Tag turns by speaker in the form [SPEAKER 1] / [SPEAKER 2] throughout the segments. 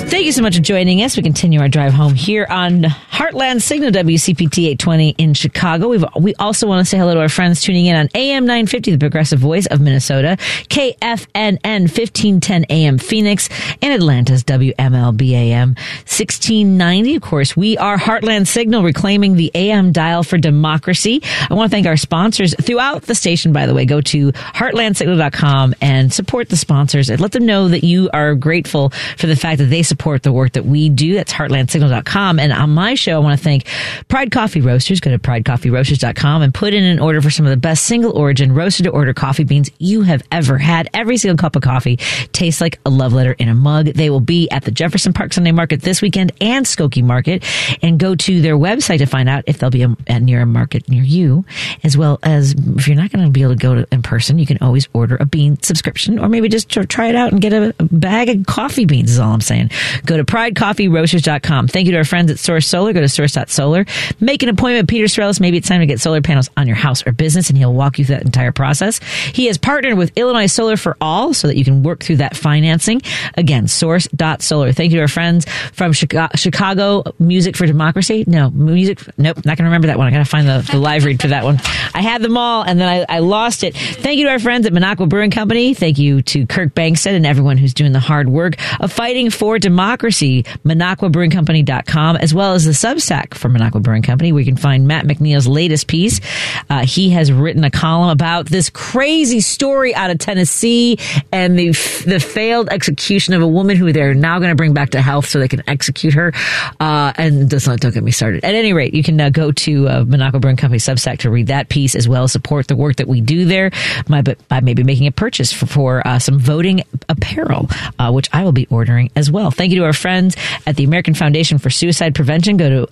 [SPEAKER 1] Thank you so much for joining us. We continue our drive home here on Heartland Signal WCPT 820 in Chicago. We also want to say hello to our friends tuning in on AM 950, the progressive voice of Minnesota, KFNN 1510 AM Phoenix, and Atlanta's WMLB AM 1690. Of course, we are Heartland Signal, reclaiming the AM dial for democracy. I want to thank our sponsors throughout the station, by the way. Go to heartlandsignal.com and support the sponsors and let them know that you are grateful for the fact that they support the work that we do. That's heartlandsignal.com. And on my show, I want to thank Pride Coffee Roasters. Go to pridecoffeeroasters.com and put in an order for some of the best single origin roasted to order coffee beans you have ever had. Every single cup of coffee tastes like a love letter in a mug. They will be at the Jefferson Park Sunday Market this weekend and Skokie Market. And go to their website to find out if they'll be near a market near you. As well as if you're not going to be able to go in person, you can always order a bean subscription or maybe just try it out and get a bag of coffee beans is all I'm saying. Go to pridecoffeeroasters.com. Thank you to our friends at Source Solar. Go to source.solar. Make an appointment with Peter Sorellis. Maybe it's time to get solar panels on your house or business, and he'll walk you through that entire process. He has partnered with Illinois Solar for All so that you can work through that financing. Again, source.solar. Thank you to our friends from Chicago Music for Democracy. Nope, not going to remember that one. I got to find the live read for that one. I had them all, and then I lost it. Thank you to our friends at Minocqua Brewing Company. Thank you to Kirk Bankstead and everyone who's doing the hard work of fighting for democracy. MinocquaBrewingCompany.com, as well as the Substack for Minocqua Brewing Company, where you can find Matt McNeil's latest piece. He has written a column about this crazy story out of Tennessee and the failed execution of a woman who they're now going to bring back to health so they can execute her. And don't get me started. At any rate, you can go to Minocqua Brewing Company Substack to read that piece, as well as support the work that we do there by maybe making a purchase for some voting apparel, which I will be ordering as well. Thank you to our friends at the American Foundation for Suicide Prevention. Go to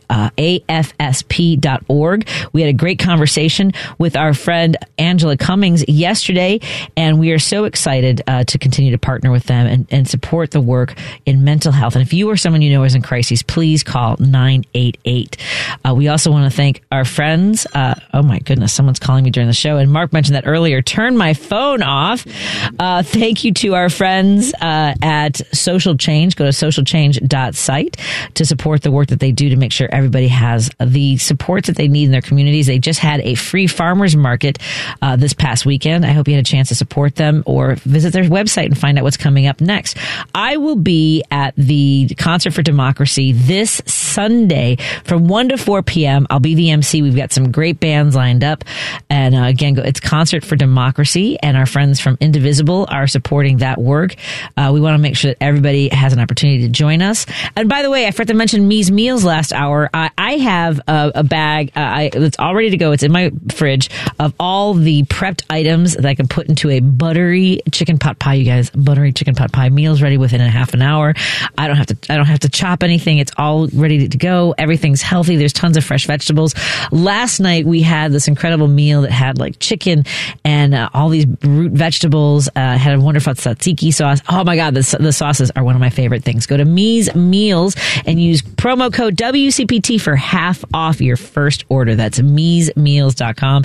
[SPEAKER 1] afsp.org. We had a great conversation with our friend Angela Cummings yesterday, and we are so excited to continue to partner with them and support the work in mental health. And if you or someone you know is in crises, please call 988. We also want to thank our friends. Oh my goodness, someone's calling me during the show, and Mark mentioned that earlier. Turn my phone off. Thank you to our friends at Social Change. Go to socialchange.site to support the work that they do to make sure everybody has the supports that they need in their communities. They just had a free farmers market this past weekend. I hope you had a chance to support them or visit their website and find out what's coming up next. I will be at the Concert for Democracy this Sunday from 1 to 4 p.m. I'll be the MC. We've got some great bands lined up. And again, it's Concert for Democracy, and our friends from Indivisible are supporting that work. We want to make sure that everybody has an opportunity to join us. And by the way, I forgot to mention Me's Meals last hour. I have a bag that's all ready to go. It's in my fridge of all the prepped items that I can put into a buttery chicken pot pie. You guys, buttery chicken pot pie meals ready within a half an hour. I don't have to chop anything. It's all ready to go. Everything's healthy. There's tons of fresh vegetables. Last night we had this incredible meal that had like chicken and all these root vegetables. Had a wonderful tzatziki sauce. Oh my God, the sauces are one of my favorite things. Go to Me's Meals and use promo code WCPT for half off your first order. That's meesmeals.com,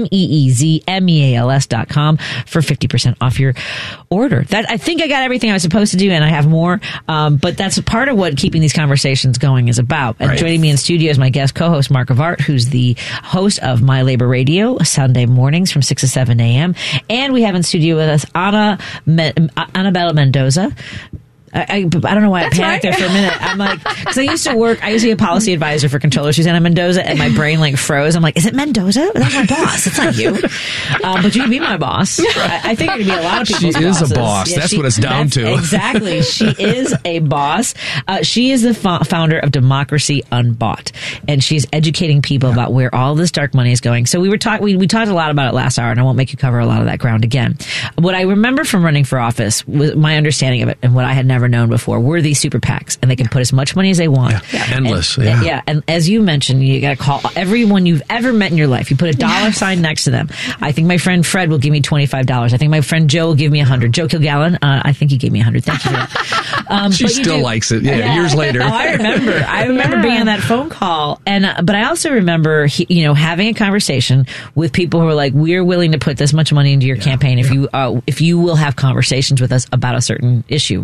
[SPEAKER 1] MEEZMEALS.com for 50% off your order. I think I got everything I was supposed to do, and I have more. But that's part of what keeping these conversations going is about. And joining me in studio is my guest co-host, Mark of Art, who's the host of My Labor Radio, Sunday mornings from 6 to 7 a.m. And we have in studio with us Annabella Mendoza. I don't know why I panicked there for a minute. I'm like, because I used to be a policy advisor for Controller Susanna Mendoza, and my brain like froze. I'm like, is it Mendoza? That's my boss. It's not you. But you can be my boss. I think it could be a lot of people's bosses.
[SPEAKER 2] She is a boss. Yeah, that's what it's down to.
[SPEAKER 1] Exactly. She is a boss. She is the founder of Democracy Unbought, and she's educating people about where all this dark money is going. So we talked a lot about it last hour, and I won't make you cover a lot of that ground again. What I remember from running for office was my understanding of it, and what I had never known before were these super PACs, and they can put as much money as they want.
[SPEAKER 2] Endless.
[SPEAKER 1] And as you mentioned, you got to call everyone you've ever met in your life. You put a dollar sign next to them. I think my friend Fred will give me $25. I think my friend Joe will give me $100. Joe Kilgallen, I think he gave me $100. Thank you for that.
[SPEAKER 2] She still likes it. Years later.
[SPEAKER 1] I remember being on that phone call, but I also remember having a conversation with people who are like, we're willing to put this much money into your campaign if you will have conversations with us about a certain issue, right?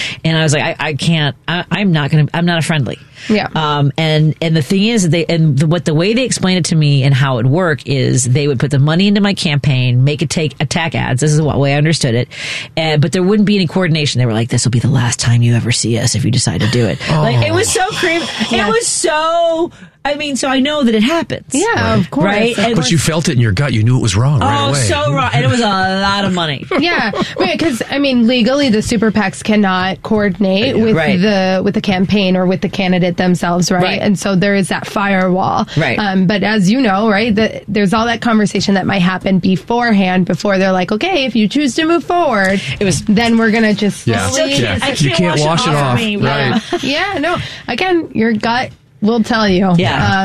[SPEAKER 1] And I was like, I can't, I'm not a friendly.
[SPEAKER 3] Yeah.
[SPEAKER 1] And the thing is, the way they explained it to me and how it would work is they would put the money into my campaign, make it take attack ads. This is the way I understood it. But there wouldn't be any coordination. They were like, this will be the last time you ever see us if you decide to do it. Like, it was so creepy.
[SPEAKER 3] Yeah.
[SPEAKER 1] It was so, so I know that it happens.
[SPEAKER 3] Yeah, of course.
[SPEAKER 1] Right?
[SPEAKER 2] But you felt it in your gut. You knew it was wrong right away.
[SPEAKER 1] Oh, so wrong. And it was a lot of money.
[SPEAKER 3] Yeah, because legally the super PACs cannot coordinate with the campaign or with the candidate themselves, right? And so there is that firewall,
[SPEAKER 1] right?
[SPEAKER 3] But as you know, right, there's all that conversation that might happen beforehand before they're like, okay, if you choose to move forward, then we're gonna just
[SPEAKER 2] you can't wash it off, right?
[SPEAKER 3] Yeah, no. Again, your gut will tell you,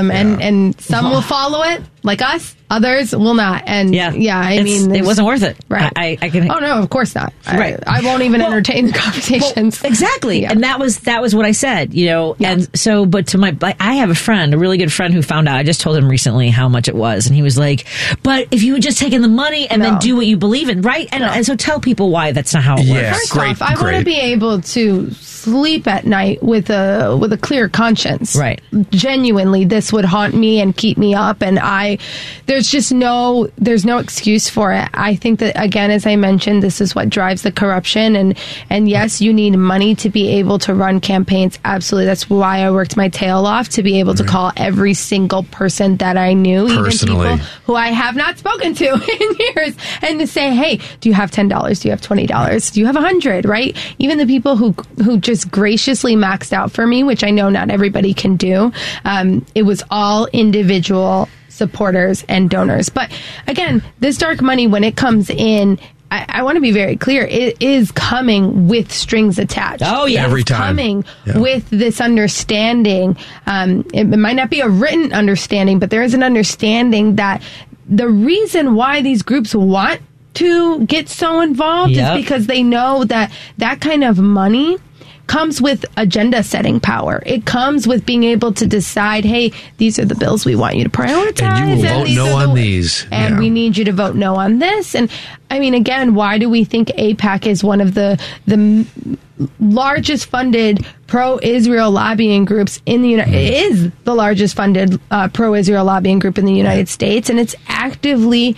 [SPEAKER 3] and some will follow it, like us. Others will not. And
[SPEAKER 1] it wasn't worth it.
[SPEAKER 3] Right.
[SPEAKER 1] I can.
[SPEAKER 3] Oh no, of course not.
[SPEAKER 1] Right.
[SPEAKER 3] I won't even entertain the conversations.
[SPEAKER 1] Well, exactly. Yeah. And that was what I said, and so, but I have a friend, a really good friend who found out, I just told him recently how much it was. And he was like, but if you had just taken the money and then do what you believe in, right? And so tell people why that's not how it works.
[SPEAKER 3] First off, I want to be able to sleep at night with a clear conscience.
[SPEAKER 1] Right.
[SPEAKER 3] Genuinely, this would haunt me and keep me up. And there's no excuse for it. I think that, again, as I mentioned, this is what drives the corruption. And yes, you need money to be able to run campaigns. Absolutely. That's why I worked my tail off, to be able to call every single person that I knew,
[SPEAKER 2] personally,
[SPEAKER 3] even people who I have not spoken to in years, and to say, hey, do you have $10? Do you have $20? Do you have $100? Right? Even the people who just graciously maxed out for me, which I know not everybody can do. It was all individual supporters and donors. But again, this dark money, when it comes in, I want to be very clear, it is coming with strings attached.
[SPEAKER 1] Oh, yeah.
[SPEAKER 2] Every time.
[SPEAKER 3] Coming with this understanding. It might not be a written understanding, but there is an understanding that the reason why these groups want to get so involved is because they know that kind of money comes with agenda setting power. It comes with being able to decide, hey, these are the bills we want you to prioritize.
[SPEAKER 2] And you will vote no on these.
[SPEAKER 3] And we need you to vote no on this. And I mean, again, why do we think AIPAC is one of the largest funded pro-Israel lobbying groups in the United States? It is the largest funded pro-Israel lobbying group in the United States. And it's actively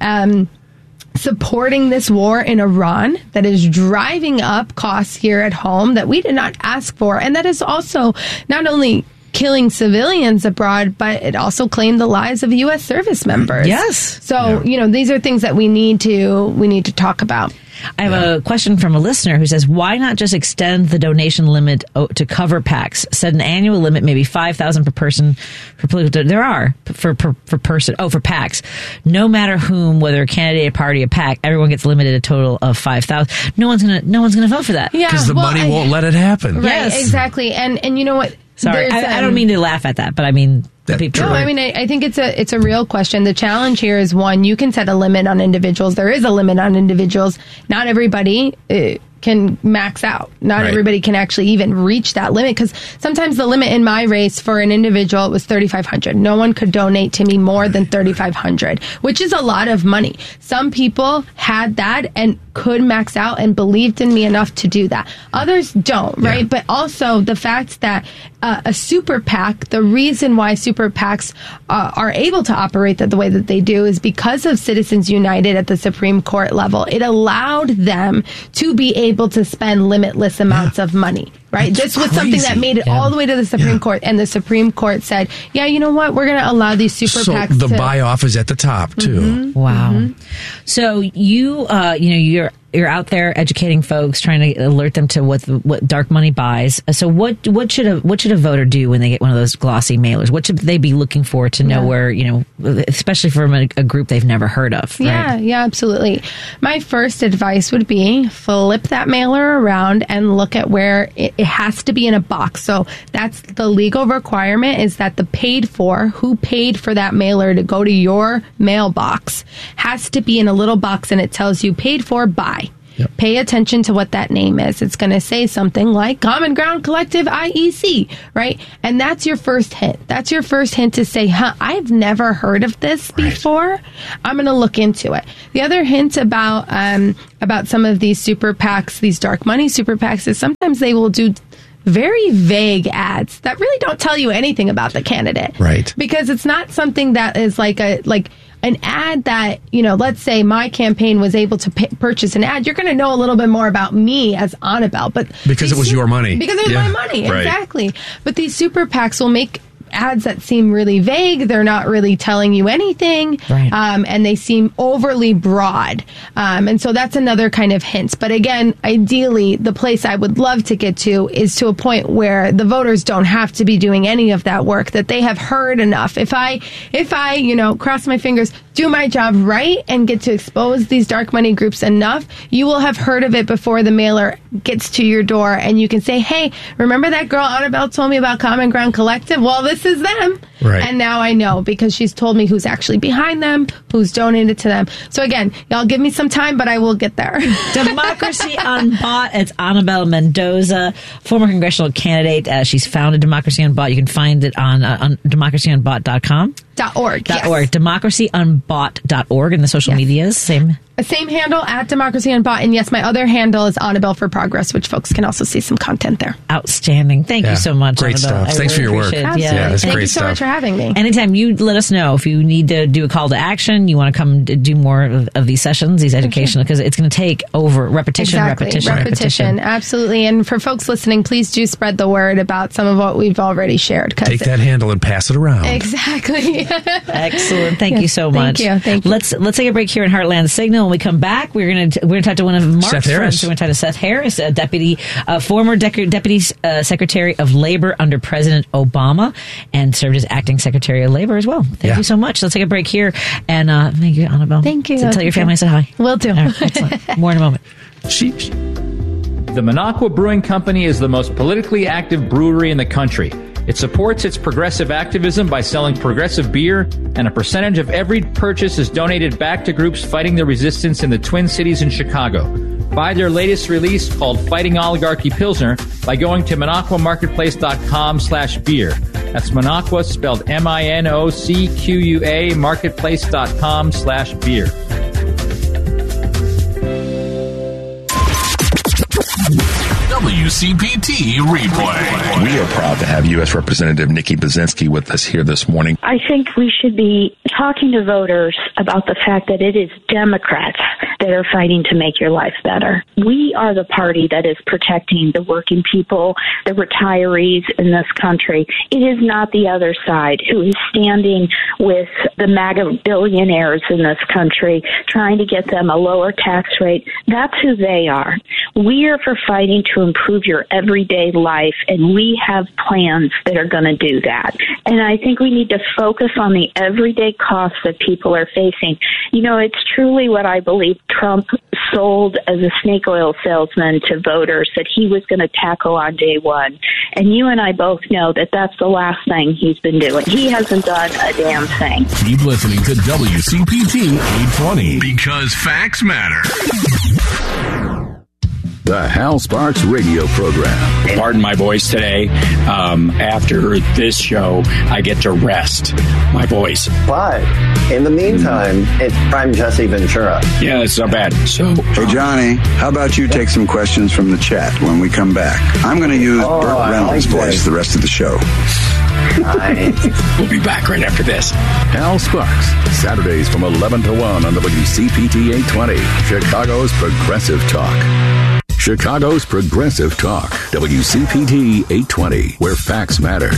[SPEAKER 3] supporting this war in Iran that is driving up costs here at home that we did not ask for. And that is also not only killing civilians abroad, but it also claimed the lives of U.S. service members.
[SPEAKER 1] Yes.
[SPEAKER 3] So, these are things that we need to talk about.
[SPEAKER 1] I have a question from a listener who says, why not just extend the donation limit to cover PACs? Set an annual limit, maybe $5,000 per person for political. There are for person. Oh, for PACs. No matter whom, whether a candidate, a party, a PAC, everyone gets limited a total of $5,000. No one's gonna vote for that.
[SPEAKER 3] Yeah,
[SPEAKER 2] because the money won't let it happen.
[SPEAKER 3] Right. Yes. Exactly. And you know what?
[SPEAKER 1] Sorry, I don't mean to laugh at that, but I mean.
[SPEAKER 3] No, I mean, I think it's a real question. The challenge here is, one, you can set a limit on individuals. There is a limit on individuals. Not everybody can max out. Not everybody can actually even reach that limit, because sometimes the limit in my race for an individual was $3,500. No one could donate to me more than $3,500, which is a lot of money. Some people had that and could max out and believed in me enough to do that. Others don't, right? Yeah. But also the fact that a super PAC, the reason why super PACs are able to operate the way that they do is because of Citizens United at the Supreme Court level. It allowed them to be able to spend limitless amounts of money. Right?
[SPEAKER 2] That's
[SPEAKER 3] this was something that made it all the way to the Supreme Court, and the Supreme Court said, "Yeah, you know what? We're going to allow these super PACs."
[SPEAKER 2] So the buy-off is at the top too.
[SPEAKER 3] Mm-hmm.
[SPEAKER 1] Wow. Mm-hmm. So you're out there educating folks, trying to alert them to what dark money buys. So what should a voter do when they get one of those glossy mailers? What should they be looking for to know where, especially from a group they've never heard of? Right?
[SPEAKER 3] Yeah, absolutely. My first advice would be flip that mailer around and look at where it has to be in a box. So that's the legal requirement, is that the who paid for that mailer to go to your mailbox, has to be in a little box, and it tells you paid for by.
[SPEAKER 2] Yep.
[SPEAKER 3] Pay attention to what that name is. It's going to say something like Common Ground Collective IEC, right? And that's your first hint. That's your first hint to say, I've never heard of this before. I'm going to look into it. The other hint about some of these super PACs, these dark money super PACs, is sometimes they will do very vague ads that really don't tell you anything about the candidate.
[SPEAKER 2] Right.
[SPEAKER 3] Because it's not something that is like an ad that, let's say my campaign was able to purchase an ad. You're going to know a little bit more about me as Annabelle. But
[SPEAKER 2] because it was your money.
[SPEAKER 3] Because it was my money.
[SPEAKER 2] Right.
[SPEAKER 3] Exactly. But these super PACs will make ads that seem really vague. They're not really telling you anything.
[SPEAKER 1] Right.
[SPEAKER 3] And they seem overly broad. And so that's another kind of hint. But again, ideally, the place I would love to get to is to a point where the voters don't have to be doing any of that work, that they have heard enough. If I cross my fingers, do my job right and get to expose these dark money groups enough, you will have heard of it before the mailer gets to your door, and you can say, hey, remember that girl Annabelle told me about Common Ground Collective? Well, this is them.
[SPEAKER 2] Right.
[SPEAKER 3] And now I know, because she's told me who's actually behind them, who's donated to them. So again, y'all give me some time, but I will get there.
[SPEAKER 1] Democracy Unbought. It's Annabelle Mendoza, former congressional candidate. She's founded Democracy Unbought. You can find it on democracyunbought.com.
[SPEAKER 3] .org. Yes.
[SPEAKER 1] .org. Democracyunbought.org in the social medias. Same
[SPEAKER 3] handle at Democracy Unbought. And yes, my other handle is Annabelle for Progress, which folks can also see some content there.
[SPEAKER 1] Outstanding. Thank you so much.
[SPEAKER 2] Great
[SPEAKER 1] Annabelle.
[SPEAKER 2] stuff. Thanks for your work.
[SPEAKER 3] Yeah,
[SPEAKER 2] that's
[SPEAKER 3] Thank
[SPEAKER 2] great
[SPEAKER 3] you so
[SPEAKER 2] stuff.
[SPEAKER 3] much for having me.
[SPEAKER 1] Anytime, you let us know if you need to do a call to action, you want to come do more of these sessions, these educational, because it's going to take over repetition.
[SPEAKER 3] Absolutely. And for folks listening, please do spread the word about some of what we've already shared.
[SPEAKER 2] Take that handle and pass it around.
[SPEAKER 3] Exactly.
[SPEAKER 1] Excellent. Thank you so much.
[SPEAKER 3] Thank you.
[SPEAKER 1] Let's take a break here in Heartland Signal. When we come back, we're going to talk to one of Mark's friends. We're going to talk to Seth Harris, a former deputy secretary of labor under President Obama, and served as acting secretary of labor as well. Thank you so much. Let's take a break here, and thank you, Annabelle.
[SPEAKER 3] Thank you.
[SPEAKER 1] So tell your family I said hi.
[SPEAKER 3] Will do.
[SPEAKER 1] Right, excellent. More in a moment.
[SPEAKER 4] The Minocqua Brewing Company is the most politically active brewery in the country. It supports its progressive activism by selling progressive beer, and a percentage of every purchase is donated back to groups fighting the resistance in the Twin Cities and Chicago. Buy their latest release called Fighting Oligarchy Pilsner by going to minocquamarketplace.com/beer. That's Minocqua spelled MINOCQUA marketplace.com/beer.
[SPEAKER 5] WCPT Replay.
[SPEAKER 6] We are proud to have U.S. Representative Nikki Buzinski with us here this morning.
[SPEAKER 7] I think we should be talking to voters about the fact that it is Democrats that are fighting to make your life better. We are the party that is protecting the working people, the retirees in this country. It is not the other side who is standing with the MAGA billionaires in this country, trying to get them a lower tax rate. That's who they are. We are for fighting to improve your everyday life, and we have plans that are going to do that. And I think we need to focus on the everyday costs that people are facing. You know, it's truly what I believe Trump sold as a snake oil salesman to voters that he was going to tackle on day one. And you and I both know that that's the last thing he's been doing. He hasn't done a damn thing.
[SPEAKER 5] Keep listening to WCPT 820 because facts matter. The Hal Sparks radio program.
[SPEAKER 8] Pardon my voice today. After this show, I get to rest my voice.
[SPEAKER 9] But in the meantime, I'm Jesse Ventura.
[SPEAKER 8] Yeah, it's not bad. So,
[SPEAKER 10] hey, Johnny, how about you take some questions from the chat when we come back? I'm going to use Burt Reynolds' voice the rest of the show.
[SPEAKER 9] Nice.
[SPEAKER 8] We'll be back right after this.
[SPEAKER 5] Hal Sparks, Saturdays from 11 to 1 on WCPT 820, Chicago's Progressive Talk. Chicago's Progressive Talk, WCPT 820, where facts matter.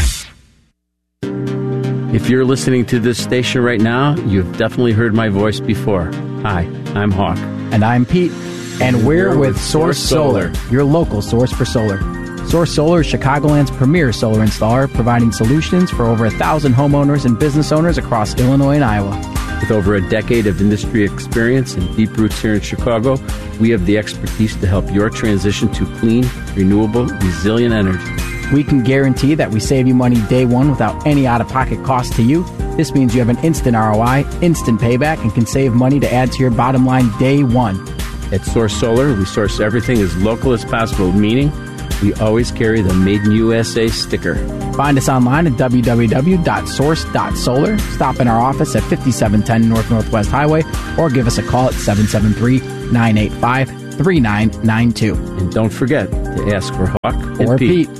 [SPEAKER 11] If you're listening to this station right now, you've definitely heard my voice before. Hi, I'm Hawk.
[SPEAKER 12] And I'm Pete. And we're with Source Solar, your local source for solar. Source Solar is Chicagoland's premier solar installer, providing solutions for over 1,000 homeowners and business owners across Illinois and Iowa.
[SPEAKER 11] With over a decade of industry experience and deep roots here in Chicago, we have the expertise to help your transition to clean, renewable, resilient energy.
[SPEAKER 12] We can guarantee that we save you money day one without any out-of-pocket cost to you. This means you have an instant ROI, instant payback, and can save money to add to your bottom line day one.
[SPEAKER 11] At Source Solar, we source everything as local as possible, meaning we always carry the Made in USA sticker.
[SPEAKER 12] Find us online at www.source.solar. Stop in our office at 5710 North Northwest Highway or give us a call at 773-985-3992.
[SPEAKER 11] And don't forget to ask for Hawk
[SPEAKER 12] or
[SPEAKER 11] and Pete.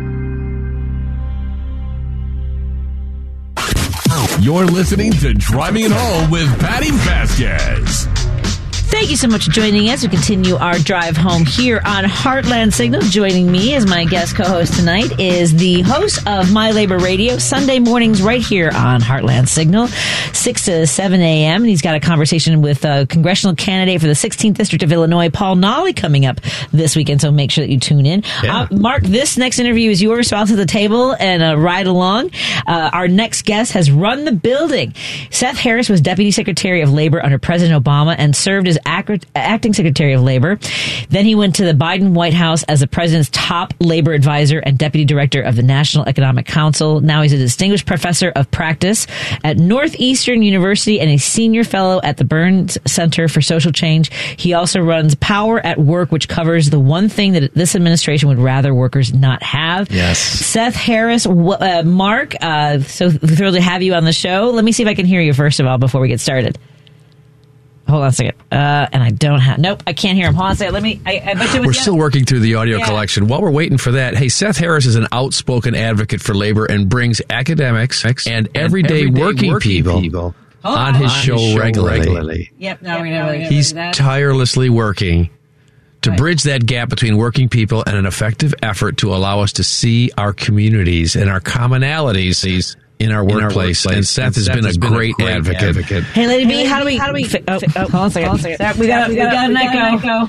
[SPEAKER 13] You're listening to Driving It Home with Patty Vasquez.
[SPEAKER 1] Thank you so much for joining us. We continue our drive home here on Heartland Signal. Joining me as my guest co-host tonight is the host of My Labor Radio, Sunday mornings right here on Heartland Signal, 6 to 7 a.m. And he's got a conversation with a congressional candidate for the 16th District of Illinois, Paul Nolly, coming up this weekend. So make sure that you tune in.
[SPEAKER 2] Yeah.
[SPEAKER 1] Mark, this next interview is yours. So I'll to the table and ride along. Our next guest has run the building. Seth Harris was Deputy Secretary of Labor under President Obama and served as acting Secretary of Labor. Then he went to the Biden White House as the president's top labor advisor and deputy director of the National Economic Council. Now he's a distinguished professor of practice at Northeastern University and a senior fellow at the Burns Center for Social Change. He also runs Power at Work, which covers the one thing that this administration would rather workers not have.
[SPEAKER 2] Yes.
[SPEAKER 1] Seth Harris, Mark, so thrilled to have you on the show. Let me see if I can hear you first of all before we get started. Hold on a second. And I don't have... Nope, I can't hear him. Hold on a second. Let me... I bet you
[SPEAKER 2] We're still working through the audio collection. While we're waiting for that, hey, Seth Harris is an outspoken advocate for labor and brings academics and everyday working people on his show regularly.
[SPEAKER 1] Yep, now we know.
[SPEAKER 2] He's tirelessly working to bridge that gap between working people and an effective effort to allow us to see our communities and our commonalities in our workplace. And Seth has been a great advocate.
[SPEAKER 1] Hey, Lady B, how do we... hold on a second. We got an echo.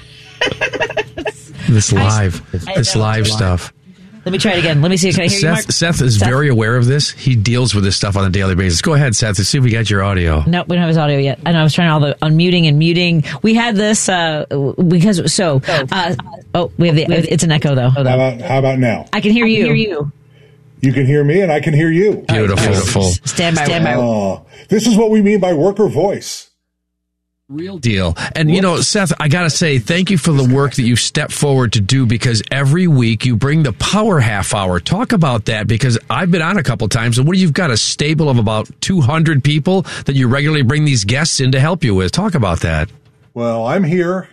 [SPEAKER 2] This live stuff.
[SPEAKER 1] Let me try it again. Let me see. Can I hear you, Mark?
[SPEAKER 2] Seth is very aware of this. He deals with this stuff on a daily basis. Go ahead, Seth. Let's see if we got your audio.
[SPEAKER 1] No, we don't have his audio yet. I know I was trying all the unmuting and muting. We had this because we have it's an echo though.
[SPEAKER 14] How about now?
[SPEAKER 1] I can hear you.
[SPEAKER 14] You can hear me and I can hear you.
[SPEAKER 2] Beautiful.
[SPEAKER 1] Stand by.
[SPEAKER 14] This is what we mean by worker voice.
[SPEAKER 2] Real deal. And, Seth, I got to say, thank you for the work that you step forward to do, because every week you bring the Power Half Hour. Talk about that, because I've been on a couple times, and you've got a stable of about 200 people that you regularly bring these guests in to help you with. Talk about that.
[SPEAKER 14] Well, I'm here.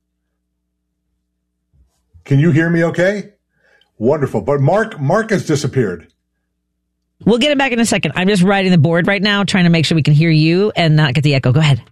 [SPEAKER 14] Can you hear me okay? Wonderful. But Mark has disappeared.
[SPEAKER 1] We'll get it back in a second. I'm just writing the board right now, trying to make sure we can hear you and not get the echo. Go ahead.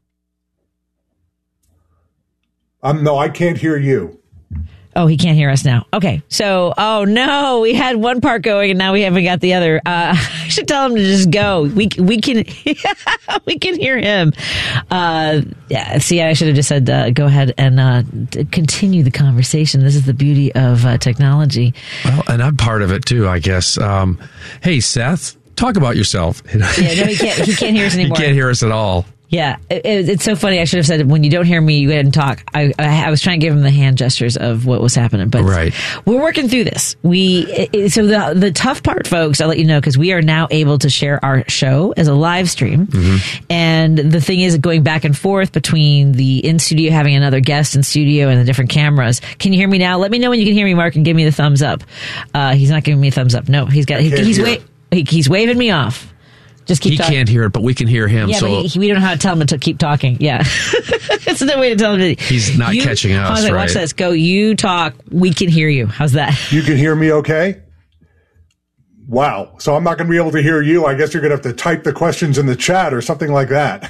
[SPEAKER 14] No, I can't hear you.
[SPEAKER 1] Oh, he can't hear us now. Okay. So, oh no, we had one part going and now we haven't got the other. I should tell him to just go. We can, we can hear him. See, I should have just said, go ahead and, continue the conversation. This is the beauty of, technology.
[SPEAKER 2] Well, and I'm part of it too, I guess. Hey, Seth, talk about yourself.
[SPEAKER 1] Yeah, no, he can't hear us anymore.
[SPEAKER 2] He can't hear us at all.
[SPEAKER 1] Yeah, it's so funny. I should have said, when you don't hear me, you go ahead and talk. I was trying to give him the hand gestures of what was happening, but we're working through this. So the tough part, folks, I'll let you know, because we are now able to share our show as a live stream. Mm-hmm. And the thing is, going back and forth between the in studio, having another guest in studio, and the different cameras. Can you hear me now? Let me know when you can hear me, Mark, and give me the thumbs up. He's not giving me a thumbs up. No, he's waving me off. Just keep talking.
[SPEAKER 2] He can't hear it, but we can hear him.
[SPEAKER 1] Yeah,
[SPEAKER 2] so
[SPEAKER 1] but we don't know how to tell him to keep talking. Yeah. It's no way to tell him.
[SPEAKER 2] He's not catching us, right?
[SPEAKER 1] Watch this. Go, you talk. We can hear you. How's that?
[SPEAKER 14] You can hear me okay? Wow. So I'm not going to be able to hear you. I guess you're going to have to type the questions in the chat or something like that.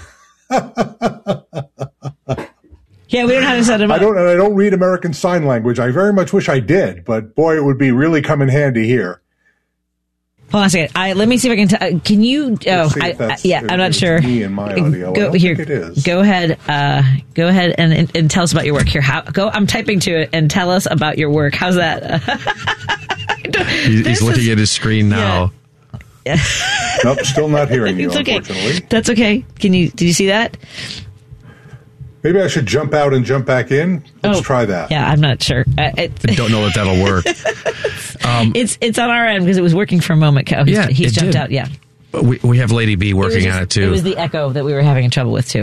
[SPEAKER 1] Yeah, we don't know how to set him up.
[SPEAKER 14] I don't read American Sign Language. I very much wish I did, but boy, it would be really come in handy here.
[SPEAKER 1] Hold on a second. Let me see if I can. Can you? I'm not sure.
[SPEAKER 14] Me and my audio.
[SPEAKER 1] Go here. It is. Go ahead. Go ahead and tell us about your work here. I'm typing to it and tell us about your work. How's that?
[SPEAKER 2] He's looking at his screen now.
[SPEAKER 1] Yeah.
[SPEAKER 14] Nope, still not hearing you.
[SPEAKER 1] Unfortunately, okay. That's okay. Did you see that?
[SPEAKER 14] Maybe I should jump out and jump back in. Let's try that.
[SPEAKER 1] Yeah, I'm not sure.
[SPEAKER 2] I don't know if that'll work.
[SPEAKER 1] It's on our end because it was working for a moment. He's jumped out. Yeah.
[SPEAKER 2] But we have Lady B working on it too.
[SPEAKER 1] It was the echo that we were having trouble with too.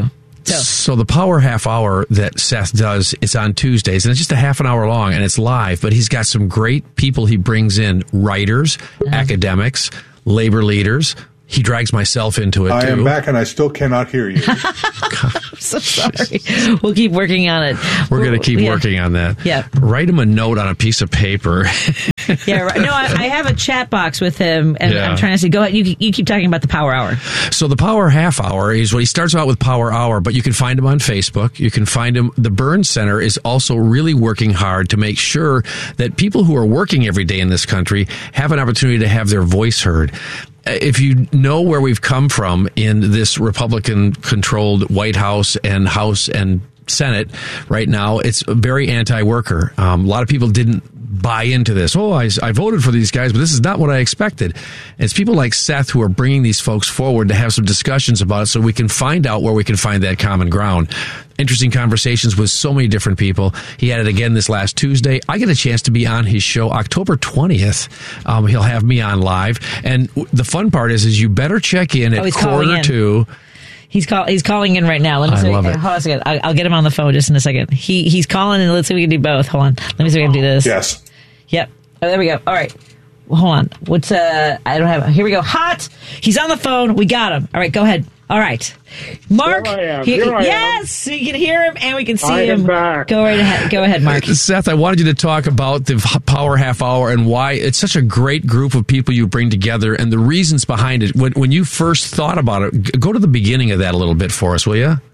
[SPEAKER 2] So the Power Half Hour that Seth does is on Tuesdays, and it's just a half an hour long, and it's live, but he's got some great people he brings in, writers, academics, labor leaders. He drags myself into it, too.
[SPEAKER 14] I am back, and I still cannot hear you.
[SPEAKER 1] I'm so sorry. We'll keep working on it.
[SPEAKER 2] We're going to keep working on that.
[SPEAKER 1] Yeah.
[SPEAKER 2] Write him a note on a piece of paper.
[SPEAKER 1] Yeah, right. No, I have a chat box with him, and I'm trying to say, go ahead, you keep talking about the Power Hour.
[SPEAKER 2] So the Power Half Hour is what he starts out with Power Hour, but you can find him on Facebook. You can find him. The Burns Center is also really working hard to make sure that people who are working every day in this country have an opportunity to have their voice heard. If you know where we've come from in this Republican-controlled White House and Senate right now, it's very anti-worker. A lot of people didn't buy into this. Oh, I voted for these guys, but this is not what I expected. And it's people like Seth who are bringing these folks forward to have some discussions about it so we can find out where we can find that common ground. Interesting conversations with so many different people. He had it again this last Tuesday. I get a chance to be on his show October 20th. He'll have me on live. And the fun part is you better check in at 1:45.
[SPEAKER 1] He's calling in right now. Let me see.
[SPEAKER 2] Love it.
[SPEAKER 1] Hold on a second. I'll get him on the phone just in a second. He's calling, and let's see if we can do both. Hold on. Let me see if we can do this.
[SPEAKER 14] Yes.
[SPEAKER 1] Yep. Oh, there we go. All right. Well, hold on. What's I don't have. Here we go. Hot. He's on the phone. We got him. All right. Go ahead. All right. Mark.
[SPEAKER 15] Here I am.
[SPEAKER 1] Yes. You can hear him and we can see him.
[SPEAKER 15] I am back.
[SPEAKER 1] Go right ahead. Go ahead, Mark.
[SPEAKER 2] Seth, I wanted you to talk about the Power Half Hour and why it's such a great group of people you bring together and the reasons behind it. When you first thought about it, go to the beginning of that a little bit for us, will you?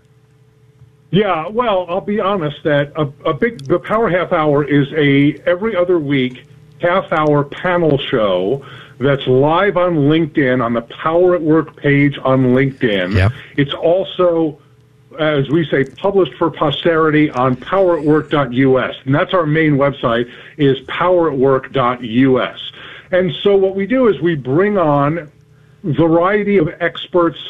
[SPEAKER 15] Yeah, well, I'll be honest that the Power Half Hour is a every other week half-hour panel show that's live on LinkedIn, on the Power at Work page on LinkedIn.
[SPEAKER 2] Yep.
[SPEAKER 15] It's also, as we say, published for posterity on poweratwork.us. And that's our main website, is poweratwork.us. And so what we do is we bring on a variety of experts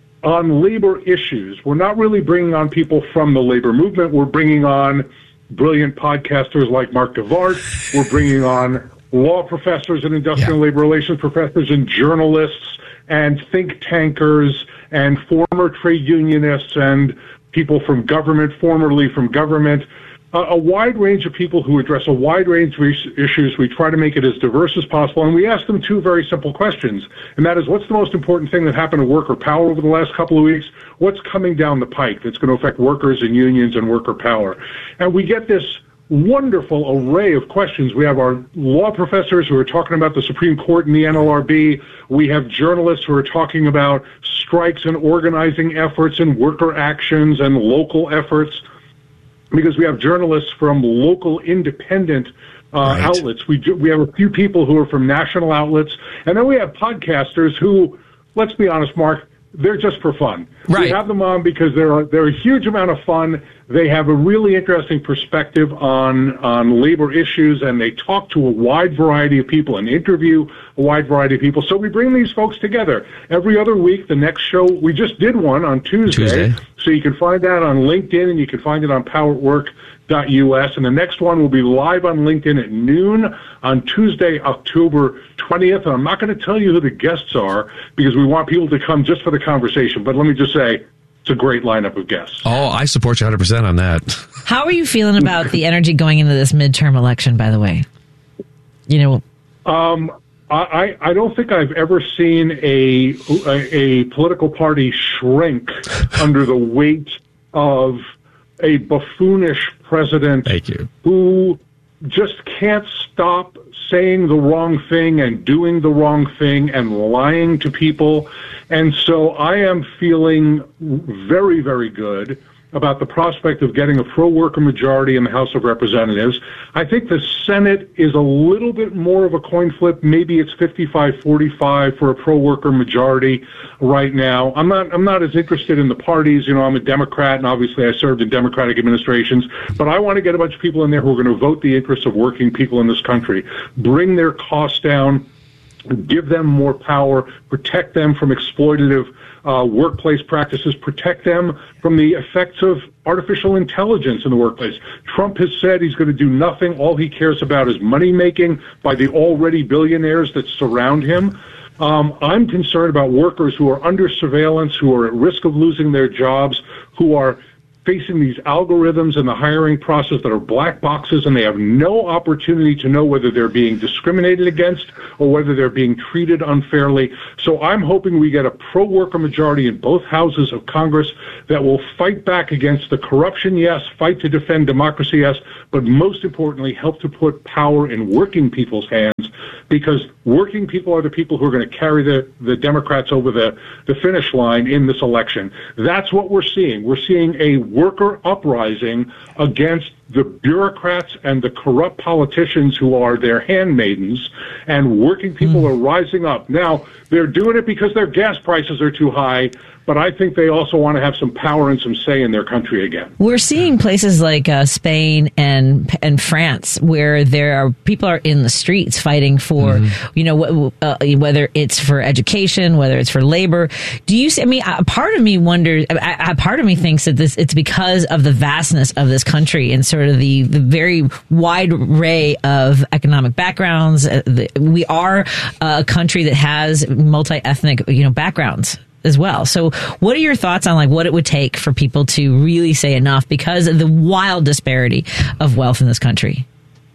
[SPEAKER 15] on labor issues. We're not really bringing on people from the labor movement. We're bringing on brilliant podcasters like Mark DeVart. We're bringing on law professors and industrial labor relations professors and journalists and think tankers and former trade unionists and people from government, formerly from government, a wide range of people who address a wide range of issues. We try to make it as diverse as possible, and we ask them two very simple questions, and that is, what's the most important thing that happened to worker power over the last couple of weeks? What's coming down the pike that's going to affect workers and unions and worker power? And we get this wonderful array of questions. We have our law professors who are talking about the Supreme Court and the NLRB. We have journalists who are talking about strikes and organizing efforts and worker actions and local efforts, because we have journalists from local independent outlets. We have a few people who are from national outlets, and then we have podcasters who, let's be honest, Mark, they're just for fun.
[SPEAKER 2] Right.
[SPEAKER 15] We have them on because they're a huge amount of fun. They have a really interesting perspective on labor issues, and they talk to a wide variety of people and interview a wide variety of people. So we bring these folks together every other week. The next show, we just did one on Tuesday. So you can find that on LinkedIn, and you can find it on poweratwork.us. And the next one will be live on LinkedIn at noon on Tuesday, October 20th. And I'm not going to tell you who the guests are because we want people to come just for the conversation. But let me just say, it's a great lineup of guests.
[SPEAKER 2] Oh, I support you 100% on that.
[SPEAKER 1] How are you feeling about the energy going into this midterm election, by the way? You know,
[SPEAKER 15] I don't think I've ever seen a political party shrink under the weight of a buffoonish president who just can't stop saying the wrong thing and doing the wrong thing and lying to people. And so I am feeling very, very good about the prospect of getting a pro-worker majority in the House of Representatives. I think the Senate is a little bit more of a coin flip. Maybe it's 55-45 for a pro-worker majority right now. I'm not as interested in the parties. You know, I'm a Democrat, and obviously I served in Democratic administrations, but I want to get a bunch of people in there who are going to vote the interests of working people in this country, bring their costs down, give them more power, protect them from exploitative workplace practices, protect them from the effects of artificial intelligence in the workplace. Trump has said he's going to do nothing. All he cares about is money making by the already billionaires that surround him. I'm concerned about workers who are under surveillance, who are at risk of losing their jobs, who are facing these algorithms in the hiring process that are black boxes, and they have no opportunity to know whether they're being discriminated against or whether they're being treated unfairly. So I'm hoping we get a pro-worker majority in both houses of Congress that will fight back against the corruption, yes, fight to defend democracy, yes, but most importantly, help to put power in working people's hands, because working people are the people who are going to carry the Democrats over the finish line in this election. That's what we're seeing. We're seeing a worker uprising against the bureaucrats and the corrupt politicians who are their handmaidens, and working people are rising up. Now, they're doing it because their gas prices are too high, but I think they also want to have some power and some say in their country again.
[SPEAKER 1] We're seeing places like Spain and France where people are in the streets fighting for, whether it's for education, whether it's for labor. Do you see? I mean, part of me wonders. Part of me thinks that it's because of the vastness of this country and sort of the very wide array of economic backgrounds. We are a country that has multi-ethnic, backgrounds as well. So what are your thoughts on what it would take for people to really say enough because of the wild disparity of wealth in this country?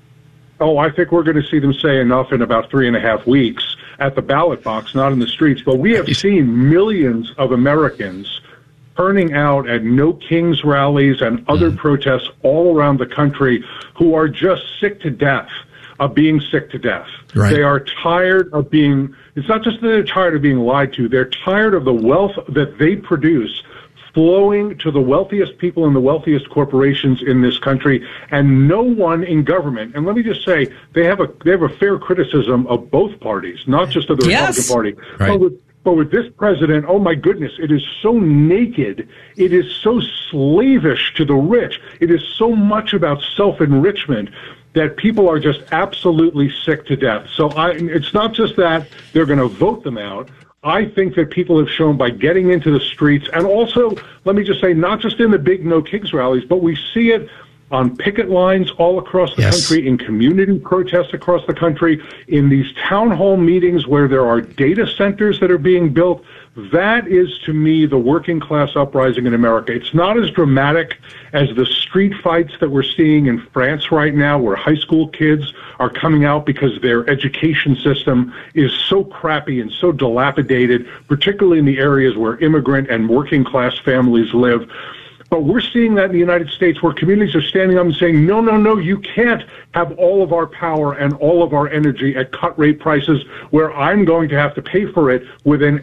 [SPEAKER 15] Oh, I think we're going to see them say enough in about 3.5 weeks at the ballot box, not in the streets. But we have seen millions of Americans turning out at No Kings rallies and other protests all around the country who are just sick to death of being sick to death. Right. They are tired of being, it's not just that they're tired of being lied to, they're tired of the wealth that they produce flowing to the wealthiest people and the wealthiest corporations in this country, and no one in government. And let me just say, they have a fair criticism of both parties, not just of the Republican Party. Right. But with this president, oh my goodness, it is so naked. It is so slavish to the rich. It is so much about self-enrichment that people are just absolutely sick to death. So it's not just that they're going to vote them out. I think that people have shown by getting into the streets, and also, let me just say, not just in the big No Kings rallies, but we see it on picket lines all across the country, in community protests across the country, in these town hall meetings where there are data centers that are being built. That is, to me, the working class uprising in America. It's not as dramatic as the street fights that we're seeing in France right now, where high school kids are coming out because their education system is so crappy and so dilapidated, particularly in the areas where immigrant and working class families live. But we're seeing that in the United States, where communities are standing up and saying, no, you can't have all of our power and all of our energy at cut rate prices where I'm going to have to pay for it with an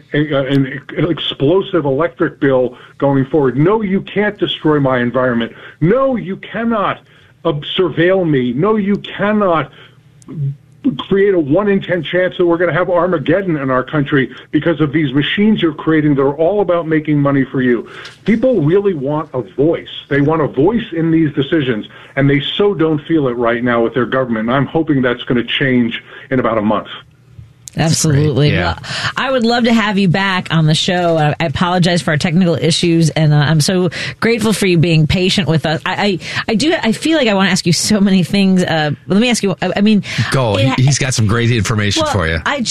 [SPEAKER 15] explosive electric bill going forward. No, you can't destroy my environment. No, you cannot surveil me. No, you cannot create a 1 in 10 chance that we're going to have Armageddon in our country because of these machines you're creating that are all about making money for you. People really want a voice. They want a voice in these decisions, and they so don't feel it right now with their government. I'm hoping that's going to change in about a month.
[SPEAKER 1] Absolutely.
[SPEAKER 2] Yeah.
[SPEAKER 1] Well, I would love to have you back on the show. I apologize for our technical issues, and I'm so grateful for you being patient with us. I feel like I want to ask you so many things. Let me ask you. I mean,
[SPEAKER 2] go. He's got some great information for you.
[SPEAKER 1] I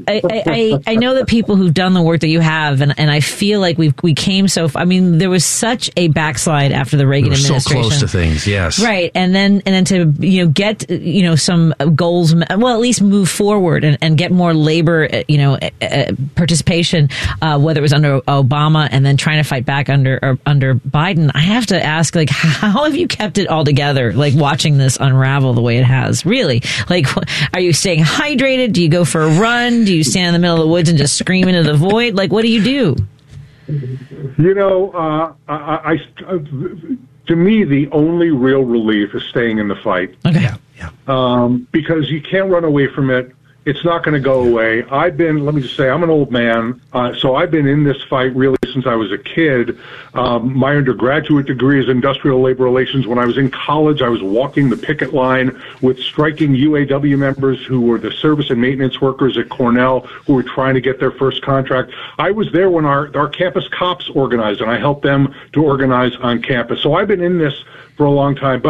[SPEAKER 1] know that people who've done the work that you have, and I feel like we came so far. I mean, there was such a backslide after the Reagan administration.
[SPEAKER 2] So close to things, yes.
[SPEAKER 1] Right, and then to get some goals. Well, at least move forward and get more labor, participation, whether it was under Obama and then trying to fight back under Biden. I have to ask, how have you kept it all together? Watching this unravel the way it has, really. Are you staying hydrated? Do you go for a run? Do you stand in the middle of the woods and just scream into the void? What do you do?
[SPEAKER 15] To me, the only real relief is staying in the fight.
[SPEAKER 1] Okay.
[SPEAKER 15] Yeah. Because you can't run away from it. It's not going to go away. let me just say, I'm an old man, so I've been in this fight really since I was a kid. My undergraduate degree is industrial labor relations. When I was in college, I was walking the picket line with striking UAW members who were the service and maintenance workers at Cornell who were trying to get their first contract. I was there when our campus cops organized, and I helped them to organize on campus. So I've been in this for a long time. But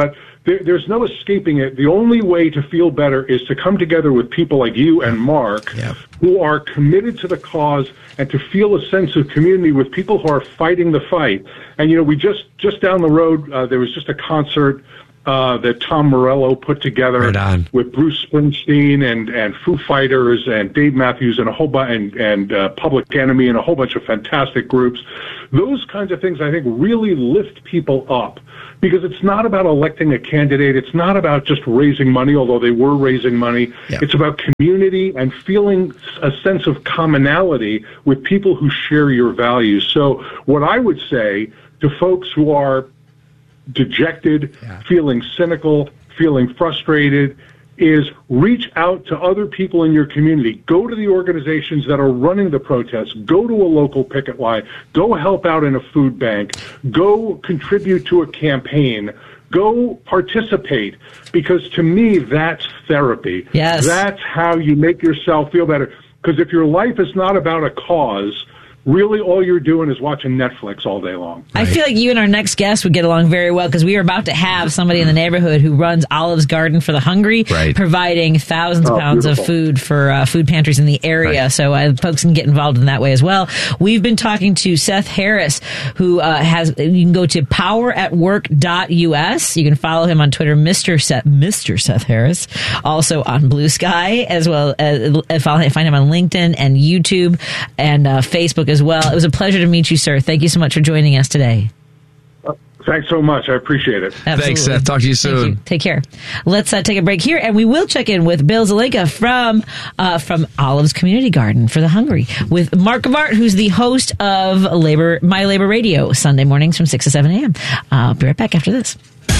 [SPEAKER 15] there's no escaping it. The only way to feel better is to come together with people like you and Mark, who are committed to the cause, and to feel a sense of community with people who are fighting the fight. And, you know, we just down the road, there was just a concert that Tom Morello put together with Bruce Springsteen and Foo Fighters and Dave Matthews and a whole bunch, and Public Enemy and a whole bunch of fantastic groups. Those kinds of things, I think, really lift people up, because it's not about electing a candidate. It's not about just raising money, although they were raising money. It's about community and feeling a sense of commonality with people who share your values. So what I would say to folks who are dejected, feeling cynical, feeling frustrated, is reach out to other people in your community. Go to the organizations that are running the protests. Go to a local picket line. Go help out in a food bank. Go contribute to a campaign. Go participate, because to me, that's therapy.
[SPEAKER 1] Yes.
[SPEAKER 15] That's how you make yourself feel better. Because if your life is not about a cause, really all you're doing is watching Netflix all day long.
[SPEAKER 1] I feel like you and our next guest would get along very well, because we are about to have somebody in the neighborhood who runs Olive's Garden for the Hungry, providing thousands of pounds of food for food pantries in the area. So folks can get involved in that way as well. We've been talking to Seth Harris, who you can go to poweratwork.us. You can follow him on Twitter, Mr. Seth Harris, also on Blue Sky, as well as find him on LinkedIn and YouTube and Facebook as well. It was a pleasure to meet you, sir. Thank you so much for joining us today.
[SPEAKER 15] Thanks so much. I appreciate it.
[SPEAKER 1] Absolutely.
[SPEAKER 2] Thanks, Seth. Talk to you soon.
[SPEAKER 1] Thank you. Take care. Let's take a break here, and we will check in with Bill Zelenka from Olive's Community Garden for the Hungry with Mark Gavart, who's the host of My Labor Radio, Sunday mornings from 6 to 7 a.m. I'll be right back after this.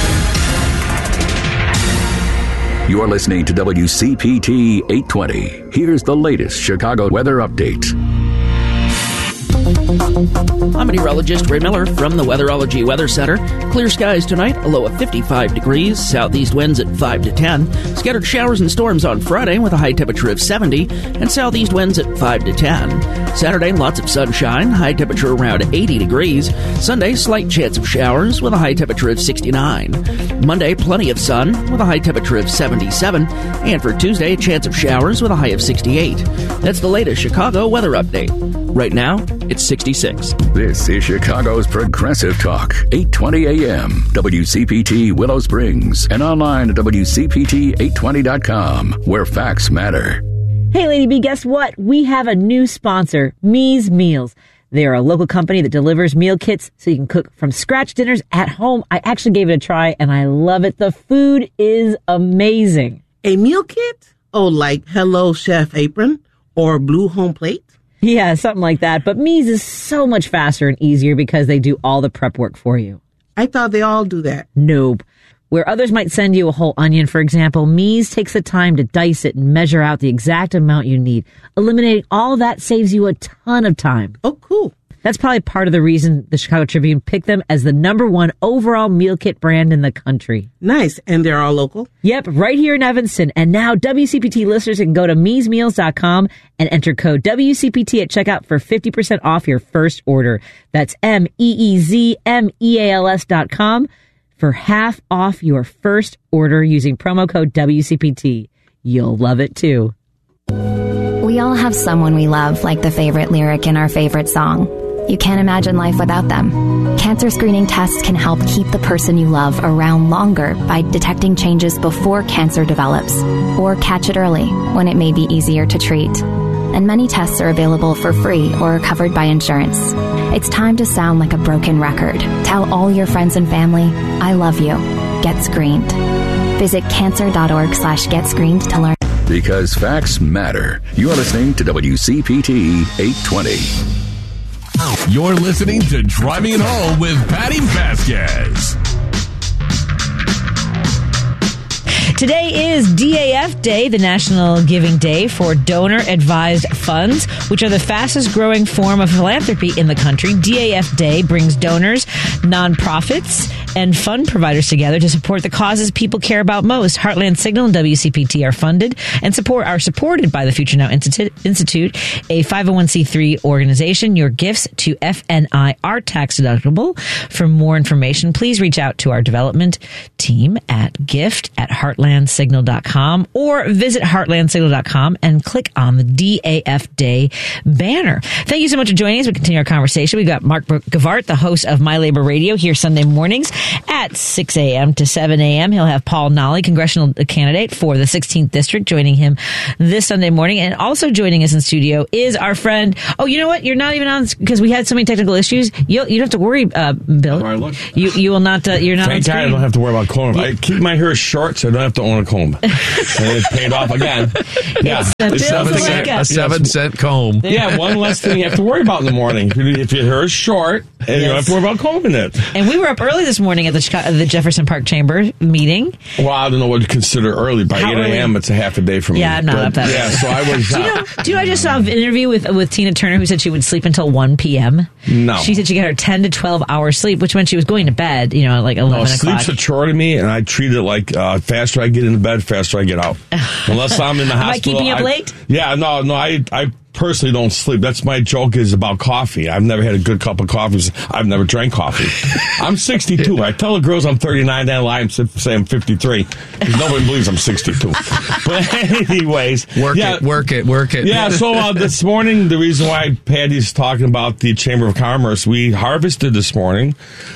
[SPEAKER 5] You're listening to WCPT 820. Here's the latest Chicago weather update.
[SPEAKER 16] I'm meteorologist Ray Miller from the Weatherology Weather Center. Clear skies tonight, a low of 55 degrees, southeast winds at 5 to 10. Scattered showers and storms on Friday with a high temperature of 70, and southeast winds at 5 to 10. Saturday, lots of sunshine, high temperature around 80 degrees. Sunday, slight chance of showers with a high temperature of 69. Monday, plenty of sun with a high temperature of 77. And for Tuesday, a chance of showers with a high of 68. That's the latest Chicago weather update. Right now, it's 66.
[SPEAKER 5] This is Chicago's Progressive Talk, 820 AM, WCPT Willow Springs, and online at WCPT820.com, where facts matter.
[SPEAKER 1] Hey, Lady B, guess what? We have a new sponsor, Me's Meals. They are a local company that delivers meal kits so you can cook from scratch dinners at home. I actually gave it a try, and I love it. The food is amazing.
[SPEAKER 17] A meal kit? Oh, like Hello Chef Apron or Blue Home Plate?
[SPEAKER 1] Yeah, something like that. But Me's is so much faster and easier because they do all the prep work for you.
[SPEAKER 17] I thought they all do that.
[SPEAKER 1] Nope. Where others might send you a whole onion, for example, Me's takes the time to dice it and measure out the exact amount you need. Eliminating all that saves you a ton of time.
[SPEAKER 17] Oh, cool.
[SPEAKER 1] That's probably part of the reason the Chicago Tribune picked them as the #1 overall meal kit brand in the country.
[SPEAKER 17] Nice. And they're all local?
[SPEAKER 1] Yep, right here in Evanston. And now WCPT listeners can go to meesmeals.com and enter code WCPT at checkout for 50% off your first order. That's MEEZMEALS.com for half off your first order using promo code WCPT. You'll love it too.
[SPEAKER 18] We all have someone we love, like the favorite lyric in our favorite song. You can't imagine life without them. Cancer screening tests can help keep the person you love around longer by detecting changes before cancer develops, or catch it early when it may be easier to treat. And many tests are available for free or covered by insurance. It's time to sound like a broken record. Tell all your friends and family, I love you. Get screened. Visit cancer.org/getscreened to learn.
[SPEAKER 5] Because facts matter. You're listening to WCPT 820.
[SPEAKER 13] You're listening to Driving It Home with Patty Vasquez.
[SPEAKER 1] Today is DAF Day, the National Giving Day for Donor Advised Funds, which are the fastest growing form of philanthropy in the country. DAF Day brings donors, nonprofits, and fund providers together to support the causes people care about most. Heartland Signal and WCPT are funded and are supported by the Future Now Institute, a 501c3 organization. Your gifts to FNI are tax deductible. For more information, please reach out to our development team at gift@heartlandsignal.com or visit heartlandsignal.com and click on the DAF Day banner. Thank you so much for joining us. We continue our conversation. We've got Mark Gavart, the host of My Labor Radio, here Sunday mornings at 6 a.m. to 7 a.m. He'll have Paul Nolly, congressional candidate for the 16th District, joining him this Sunday morning. And also joining us in studio is our friend. Oh, you know what? You're not even on because we had so many technical issues. You don't have to worry, Bill. You will not. You're not.
[SPEAKER 19] Thank God I don't have to worry about comb. I keep my hair short, so I don't have to own a comb. And it's paid off again. Yeah,
[SPEAKER 2] it's a 7-cent comb.
[SPEAKER 19] Yeah, one less thing you have to worry about in the morning. If your hair is short, and you don't have to worry about combing it.
[SPEAKER 1] And we were up early this morning at the Jefferson Park Chamber meeting.
[SPEAKER 19] Well, I don't know what to consider early. By 8 a.m., it's a half a day for me.
[SPEAKER 1] Yeah, I'm not up that.
[SPEAKER 19] Yeah, so I was.
[SPEAKER 1] Do you know? I just saw an interview with Tina Turner, who said she would sleep until 1 p.m.
[SPEAKER 19] No,
[SPEAKER 1] she said she got her 10 to 12 hours sleep, which meant she was going to bed. You know, like 11 o'clock.
[SPEAKER 19] Sleep's a chore to me, and I treat it like faster I get into bed, faster I get out. Unless I'm in the hospital.
[SPEAKER 1] Am I keeping you up late?
[SPEAKER 19] Yeah, no, I personally don't sleep. That's my joke is about coffee. I've never had a good cup of coffee. I've never drank coffee. I'm 62. I tell the girls I'm 39, then I lie and say I'm 53. Because nobody believes I'm 62. But anyways.
[SPEAKER 2] Work it.
[SPEAKER 19] Yeah, so this morning, the reason why Patty's talking about the Chamber of Commerce, we harvested this morning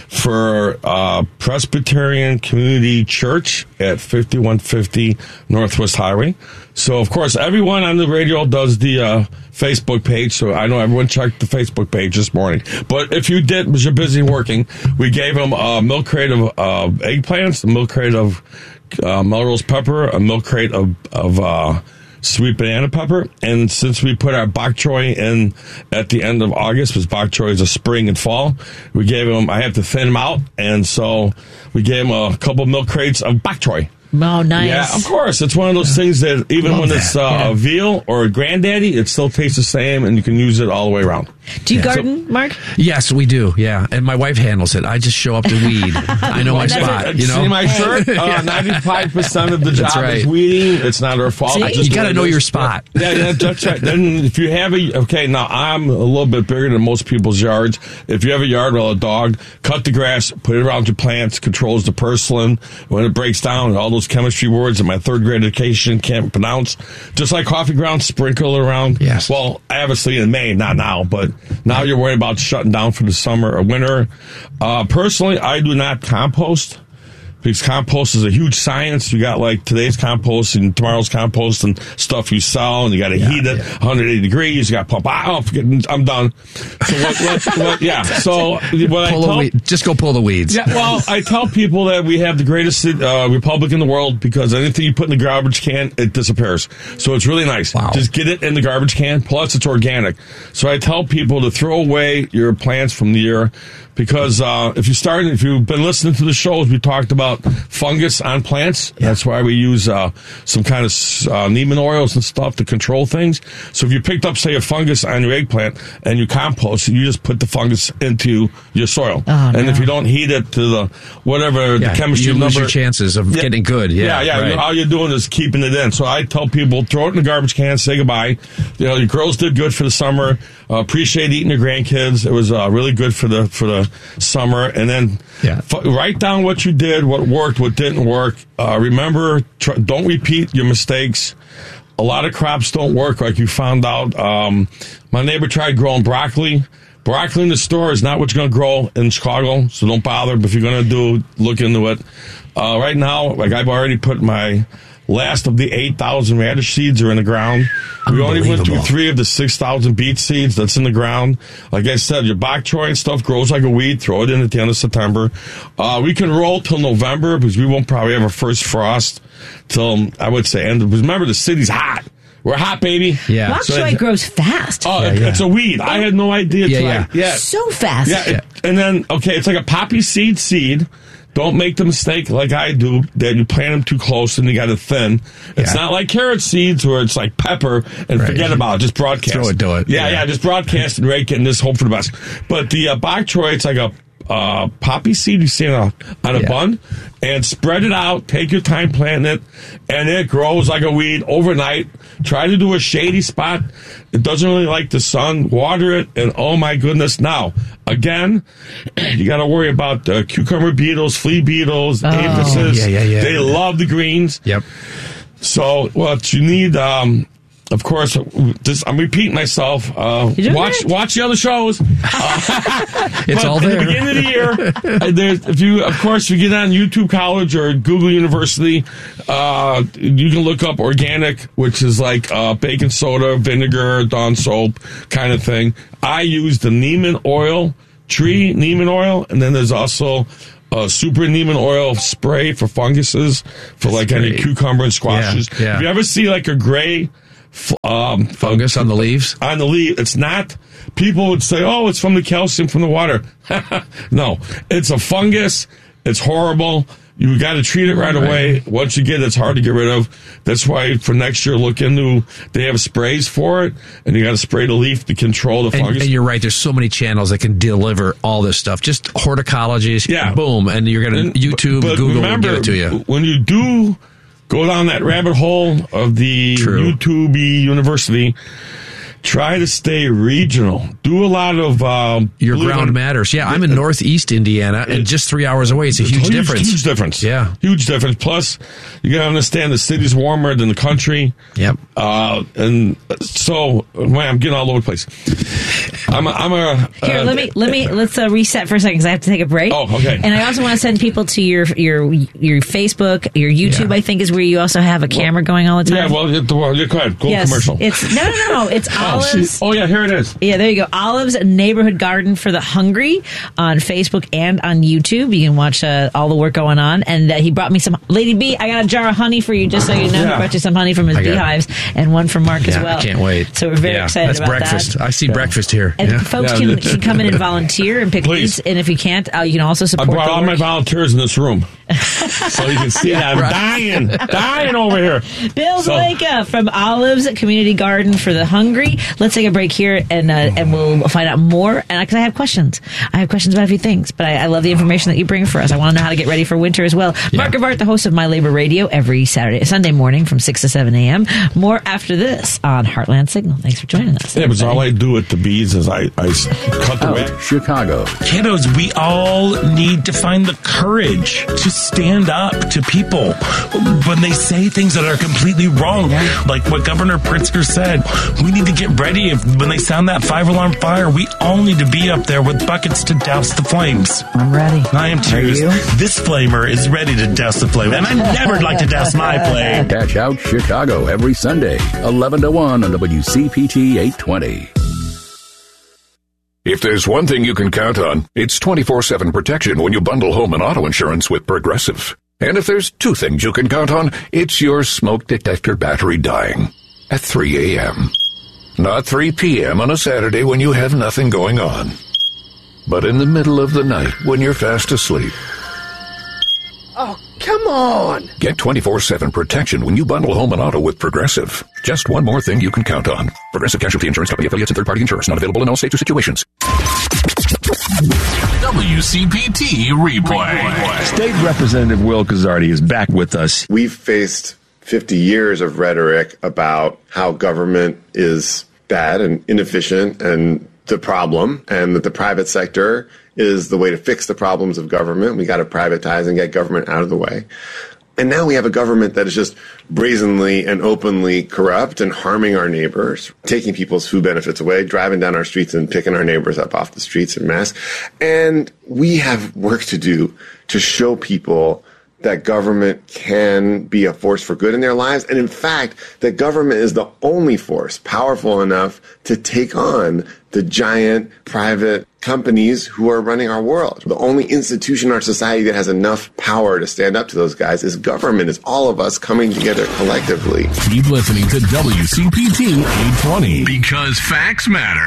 [SPEAKER 19] for Presbyterian Community Church at 5150 Northwest Highway. So, of course, everyone on the radio does the Facebook page, so I know everyone checked the Facebook page this morning. But if you did, because you're busy working, we gave them a milk crate of eggplants, a milk crate of Melrose pepper, a milk crate of sweet banana pepper. And since we put our bok choy in at the end of August, because bok choy is a spring and fall, we gave them, I have to thin them out, and so we gave them a couple milk crates of bok choy.
[SPEAKER 1] Oh, nice.
[SPEAKER 19] Yeah, of course. It's one of those things that even when it's a veal or a granddaddy, it still tastes the same, and you can use it all the way around.
[SPEAKER 1] Do you garden, Mark?
[SPEAKER 2] Yes, we do. Yeah, and my wife handles it. I just show up to weed. I know my spot. You know,
[SPEAKER 19] see my shirt. 95% of the job is weeding. It's not our fault.
[SPEAKER 2] You got to know your spot.
[SPEAKER 19] Yeah, that's right. Then if you have now I'm a little bit bigger than most people's yards. If you have a yard with a dog, cut the grass, put it around your plants, controls the purslane. When it breaks down, all those chemistry words that my third grade education can't pronounce. Just like coffee grounds, sprinkle it around.
[SPEAKER 2] Yes.
[SPEAKER 19] Well, obviously in May, not now, but now you're worried about shutting down for the summer or winter. Personally, I do not compost. Because compost is a huge science. You got like today's compost and tomorrow's compost and stuff you sell, and you got to heat it 180 degrees. You got to pump. I'm done. So
[SPEAKER 2] just go pull the weeds.
[SPEAKER 19] Yeah. Well, I tell people that we have the greatest republic in the world because anything you put in the garbage can, it disappears. So it's really nice.
[SPEAKER 2] Wow.
[SPEAKER 19] Just get it in the garbage can. Plus, it's organic. So I tell people to throw away your plants from the year. Because if you've been listening to the shows, we talked about fungus on plants. Yeah. That's why we use some kind of Neiman oils and stuff to control things. So if you picked up, say, a fungus on your eggplant and you compost, you just put the fungus into your soil. If you don't heat it to the the chemistry,
[SPEAKER 2] you lose your chances of getting good. Yeah.
[SPEAKER 19] Right. All you're doing is keeping it in. So I tell people, throw it in the garbage can, say goodbye. Your girls did good for the summer. Appreciate eating your grandkids. It was really good for the summer, and then write down what you did, what worked, what didn't work. Remember, don't repeat your mistakes. A lot of crops don't work, like you found out. My neighbor tried growing broccoli. Broccoli in the store is not what you're going to grow in Chicago, so don't bother. But if you're going to look into it. Right now, like I've already put my last of the 8,000 radish seeds are in the ground. We only went through 3 of the 6,000 beet seeds that's in the ground. Like I said, your bok choy and stuff grows like a weed. Throw it in at the end of September. We can roll till November because we won't probably have our first frost till, I would say, end. Remember, the city's hot. We're hot, baby.
[SPEAKER 2] Yeah.
[SPEAKER 1] Bok choy grows fast.
[SPEAKER 19] Oh, it's a weed. I had no idea.
[SPEAKER 1] So fast.
[SPEAKER 19] Yeah. And then, it's like a poppy seed. Don't make the mistake like I do that you plant them too close and you got to thin. It's not like carrot seeds where it's like pepper and forget about it. Just broadcast.
[SPEAKER 2] Throw it, do it.
[SPEAKER 19] Yeah, just broadcast and rake it and just hope for the best. But the bok choy, it's like a poppy seed you see on a bun and spread it out. Take your time planting it, and it grows like a weed overnight. Try to do a shady spot. It doesn't really like the sun. Water it, and oh my goodness. Now, again, you got to worry about cucumber beetles, flea beetles, aphises.
[SPEAKER 2] Yeah.
[SPEAKER 19] They love the greens.
[SPEAKER 2] Yep.
[SPEAKER 19] So what you need, of course, I'm repeating myself. Watch the other shows.
[SPEAKER 2] It's all there.
[SPEAKER 19] At the beginning of the year, if you get on YouTube College or Google University, you can look up organic, which is like baking soda, vinegar, Dawn soap kind of thing. I use the Neiman oil, tree Neiman oil, and then there's also super Neiman oil spray for funguses, for like any cucumber and squashes.
[SPEAKER 2] Yeah.
[SPEAKER 19] If you ever see like a gray
[SPEAKER 2] fungus on the leaves,
[SPEAKER 19] it's not. People would say, "Oh, it's from the calcium from the water." No, it's a fungus. It's horrible. You got to treat it right away. Once you get it, it's hard to get rid of. That's why for next year, look into, they have sprays for it, and you got to spray the leaf to control the fungus.
[SPEAKER 2] And you're right. There's so many channels that can deliver all this stuff. Just horticology, boom, and you're going to YouTube, Google,
[SPEAKER 19] remember,
[SPEAKER 2] will give it to you.
[SPEAKER 19] When you do go down that rabbit hole of the YouTube University, try to stay regional. Do a lot of
[SPEAKER 2] your ground matters. Yeah, I'm in Northeast Indiana, and just 3 hours away. It's a huge difference.
[SPEAKER 19] Huge difference.
[SPEAKER 2] Yeah,
[SPEAKER 19] huge difference. Plus, you got to understand the city's warmer than the country.
[SPEAKER 2] Yep.
[SPEAKER 19] And so, man, I'm getting all over the place.
[SPEAKER 1] Let's reset for a second because I have to take a break.
[SPEAKER 19] Oh, okay.
[SPEAKER 1] And I also want to send people to your Facebook, your YouTube. I think is where you also have a camera going all the time.
[SPEAKER 19] Yeah. Well, go ahead. Go commercial.
[SPEAKER 1] It's no. It's Olives.
[SPEAKER 19] Oh yeah, here it is.
[SPEAKER 1] Yeah, there you go. Olives Neighborhood Garden for the Hungry on Facebook and on YouTube. You can watch all the work going on. And he brought me some. Lady B, I got a jar of honey for you, just so you know. He brought you some honey from his beehives, and one from Mark as well.
[SPEAKER 2] I can't wait.
[SPEAKER 1] So we're very excited about
[SPEAKER 2] breakfast.
[SPEAKER 1] that.
[SPEAKER 2] I see breakfast here.
[SPEAKER 1] And folks can come in and volunteer and pick these. And if you can't, you can also support.
[SPEAKER 19] I brought all my volunteers in this room, so you can see that I'm dying over here.
[SPEAKER 1] Bill Zaleka from Olives Community Garden for the Hungry. Let's take a break here, and we'll find out more. And because I have questions about a few things, but I love the information that you bring for us. I want to know how to get ready for winter as well. Mark Gavart, the host of My Labor Radio, every Sunday morning from 6 to 7 a.m. More after this on Heartland Signal. Thanks for joining us.
[SPEAKER 19] Yeah, but all I do with the bees is I cut the wax.
[SPEAKER 5] Chicago.
[SPEAKER 20] Kiddos, we all need to find the courage to stand up to people when they say things that are completely wrong. Like what Governor Pritzker said, we need to get ready. When they sound that 5-alarm fire, we all need to be up there with buckets to douse the flames.
[SPEAKER 1] I'm ready.
[SPEAKER 20] I am too. This flamer is ready to douse the flame, and I never like to douse my flame.
[SPEAKER 5] Catch Out Chicago every Sunday, 11 to 1 on WCPT 820.
[SPEAKER 21] If there's one thing you can count on, it's 24/7 protection when you bundle home and auto insurance with Progressive. And if there's two things you can count on, it's your smoke detector battery dying at 3 a.m. Not 3 p.m. on a Saturday when you have nothing going on, but in the middle of the night when you're fast asleep.
[SPEAKER 17] Oh, come on!
[SPEAKER 21] Get 24/7 protection when you bundle home and auto with Progressive. Just one more thing you can count on. Progressive Casualty Insurance Company, affiliates, and third-party insurers. Not available in all states or situations.
[SPEAKER 13] WCPT Replay.
[SPEAKER 6] State Representative Will Guzzardi is back with us.
[SPEAKER 22] We've faced 50 years of rhetoric about how government is bad and inefficient and the problem, and that the private sector is the way to fix the problems of government. We got to privatize and get government out of the way. And now we have a government that is just brazenly and openly corrupt and harming our neighbors, taking people's food benefits away, driving down our streets and picking our neighbors up off the streets en masse. And we have work to do to show people that government can be a force for good in their lives. And in fact, that government is the only force powerful enough to take on the giant private companies who are running our world. The only institution in our society that has enough power to stand up to those guys is government. It's all of us coming together collectively.
[SPEAKER 13] Keep listening to WCPT 820. Because facts matter.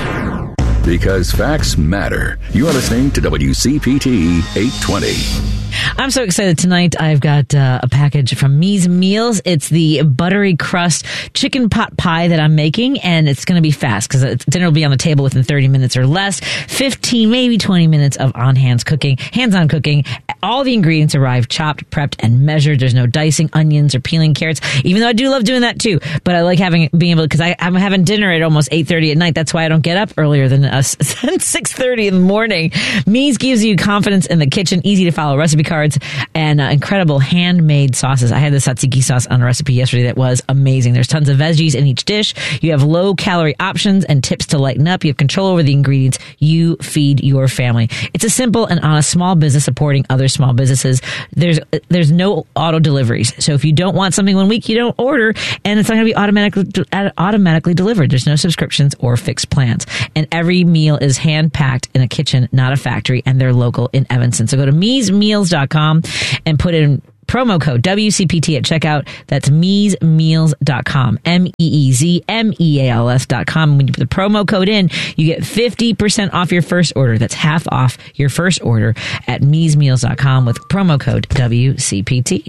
[SPEAKER 5] Because facts matter. You're listening to WCPT 820.
[SPEAKER 1] I'm so excited tonight. I've got a package from Me's Meals. It's the buttery crust chicken pot pie that I'm making, and it's going to be fast because dinner will be on the table within 30 minutes or less. 15, maybe 20 minutes of hands-on cooking. All the ingredients arrive chopped, prepped, and measured. There's no dicing onions or peeling carrots, even though I do love doing that too. But I like being able to, because I'm having dinner at almost 8:30 at night. That's why I don't get up earlier than 6:30 in the morning. Me's gives you confidence in the kitchen, easy to follow recipe cards, and incredible handmade sauces. I had the tzatziki sauce on a recipe yesterday that was amazing. There's tons of veggies in each dish. You have low-calorie options and tips to lighten up. You have control over the ingredients. You feed your family. It's a simple and honest small business supporting other small businesses. There's no auto deliveries. So if you don't want something one week, you don't order, and it's not going to be automatically delivered. There's no subscriptions or fixed plans. And every meal is hand-packed in a kitchen, not a factory, and they're local in Evanston. So go to meesmeals.com and put in promo code WCPT at checkout. That's meesmeals.com. MEEZMEALS.com. When you put the promo code in, you get 50% off your first order. That's half off your first order at meesmeals.com with promo code WCPT.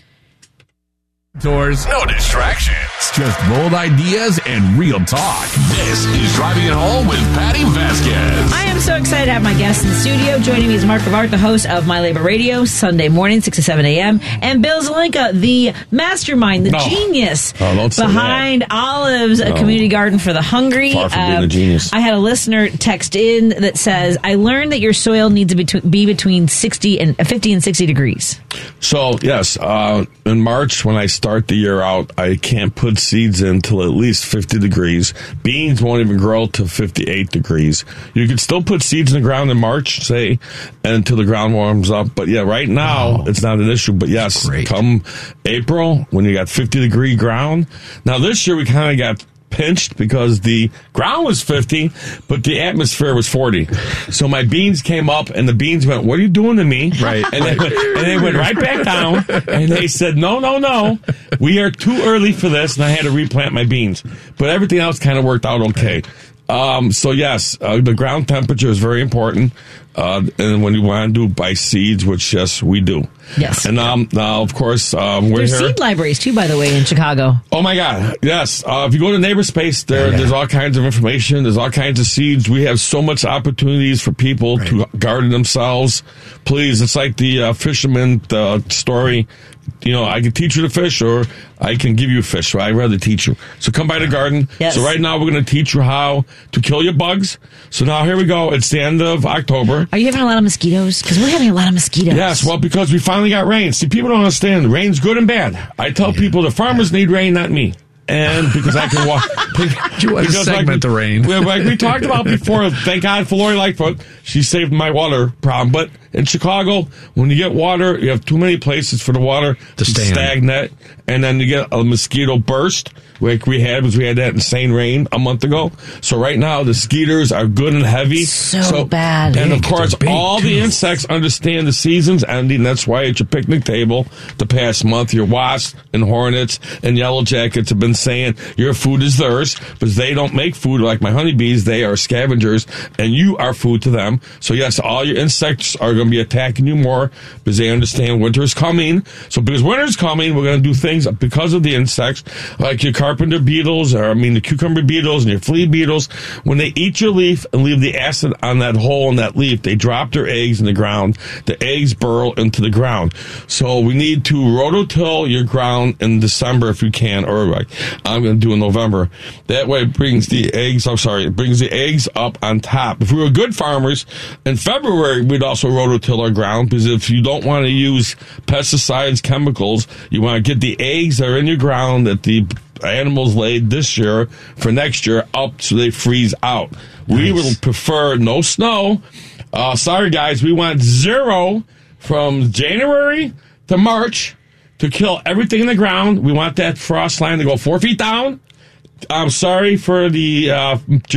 [SPEAKER 13] Doors. No distractions. Just bold ideas and real talk. This is Driving It Home with Patty Vasquez.
[SPEAKER 1] I am so excited to have my guest in the studio. Joining me is Mark Rivart, the host of My Labor Radio, Sunday morning, 6 to 7 a.m. And Bill Zelenka, the mastermind, the genius behind Olives, a community garden for the hungry.
[SPEAKER 19] Far from being a genius.
[SPEAKER 1] I had a listener text in that says, I learned that your soil needs to be between 50 and 60 degrees.
[SPEAKER 19] So, yes, in March, when I start the year out, I can't put seeds in till at least 50 degrees. Beans won't even grow till 58 degrees. You can still put seeds in the ground in March, say, until the ground warms up. But yeah, right now, it's not an issue. But yes, come April, when you got 50-degree ground. Now, this year, we kind of got pinched because the ground was 50, but the atmosphere was 40. So my beans came up, and the beans went, "What are you doing to me?"
[SPEAKER 2] Right.
[SPEAKER 19] And they went right back down, and they said, no, we are too early for this, and I had to replant my beans. But everything else kind of worked out okay. So yes, the ground temperature is very important. And when you want to do by seeds, which yes, we do.
[SPEAKER 1] Yes.
[SPEAKER 19] And now, of course, we're
[SPEAKER 1] There's
[SPEAKER 19] here.
[SPEAKER 1] seed libraries too, by the way, in Chicago.
[SPEAKER 19] Oh my God, yes. If you go to NeighborSpace, there's all kinds of information. There's all kinds of seeds. We have so much opportunities for people to garden themselves. Please, it's like the fisherman story. You know, I can teach you to fish, or I can give you a fish. So I'd rather teach you. So come by the garden.
[SPEAKER 1] Yes.
[SPEAKER 19] So right now we're going to teach you how to kill your bugs. So now here we go. It's the end of October.
[SPEAKER 1] Are you having a lot of mosquitoes? Because we're having a lot of mosquitoes.
[SPEAKER 19] Yes, well, because we finally got rain. See, people don't understand. Rain's good and bad. I tell people the farmers need rain, not me. And because I can walk.
[SPEAKER 2] You want to segment the rain.
[SPEAKER 19] Like we talked about before, thank God for Lori Lightfoot. She saved my water problem. But in Chicago, when you get water, you have too many places for the water to stagnate. And then you get a mosquito burst, like we had that insane rain a month ago. So right now, the skeeters are good and heavy.
[SPEAKER 1] So bad.
[SPEAKER 19] And of course, all the insects understand the season's ending. That's why at your picnic table, the past month, your wasps and hornets and yellow jackets have been saying your food is theirs, because they don't make food like my honeybees. They are scavengers, and you are food to them. So yes, all your insects are going to be attacking you more because they understand winter is coming. So because winter is coming, we're going to do things because of the insects, like your carpenter beetles, the cucumber beetles and your flea beetles. When they eat your leaf and leave the acid on that hole in that leaf, they drop their eggs in the ground. The eggs burrow into the ground. So we need to rototill your ground in December if you can, or like I'm going to do in November. That way it brings the eggs up on top. If we were good farmers, in February we'd also rototill our ground, because if you don't want to use pesticides, chemicals, you want to get the eggs that are in your ground that the animals laid this year for next year up so they freeze out. Nice. We would prefer no snow. Sorry guys, we want 0 from January to March to kill everything in the ground. We want that frost line to go 4 feet down. I'm sorry for the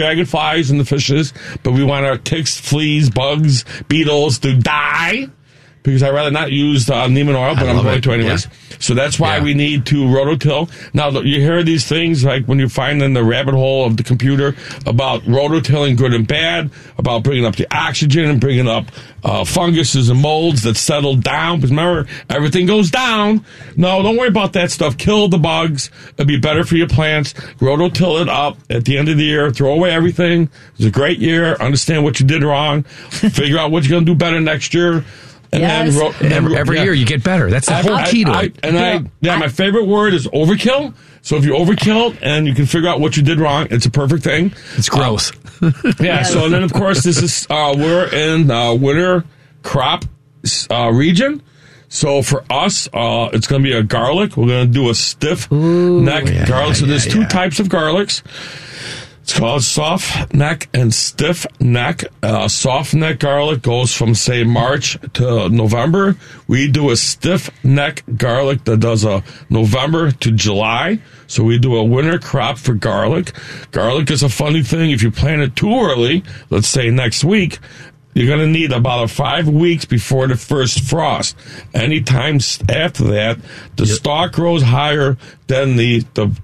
[SPEAKER 19] dragonflies and the fishes, but we want our ticks, fleas, bugs, beetles to die. because I'd rather not use Neiman oil, but I'm going to anyways. Yeah. So that's why we need to rototill. Now, you hear these things like when you find in the rabbit hole of the computer about rototilling good and bad, about bringing up the oxygen and bringing up funguses and molds that settle down. Because remember, everything goes down. No, don't worry about that stuff. Kill the bugs. It'll be better for your plants. Rototill it up at the end of the year. Throw away everything. It was a great year. Understand what you did wrong. Figure out what you're going to do better next year. And then
[SPEAKER 2] every year you get better. That's the whole key to it.
[SPEAKER 19] My favorite word is overkill. So if you overkill and you can figure out what you did wrong, it's a perfect thing.
[SPEAKER 2] It's gross.
[SPEAKER 19] So and then of course this is we're in winter crop region. So for us, it's going to be a garlic. We're going to do a stiff neck garlic. So there's two types of garlics. It's called soft neck and stiff neck. Soft neck garlic goes from, say, March to November. We do a stiff neck garlic that does a November to July. So we do a winter crop for garlic. Garlic is a funny thing. If you plant it too early, let's say next week, you're going to need about 5 weeks before the first frost. Anytime after that, the stalk grows higher than the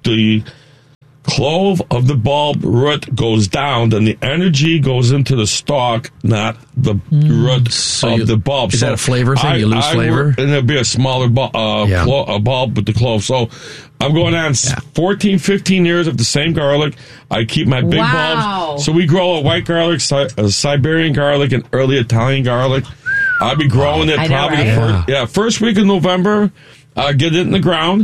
[SPEAKER 19] clove of the bulb root goes down, then the energy goes into the stalk, not the root of the bulb.
[SPEAKER 2] Is that a flavor thing? You lose flavor?
[SPEAKER 19] And there'll be a smaller bulb with the clove. So I'm going on 14, 15 years of the same garlic. I keep my big bulbs. So we grow a white garlic, a Siberian garlic, and early Italian garlic. I'll be growing it probably first week of November. Get it in the ground.